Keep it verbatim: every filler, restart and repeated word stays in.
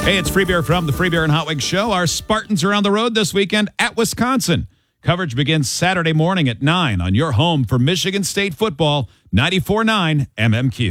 Hey, it's Free Beer from the Free Beer and Hot Wings Show. Our Spartans are on the road this weekend at Wisconsin. Coverage begins Saturday morning at nine on your home for Michigan State football, ninety-four point nine M M Q.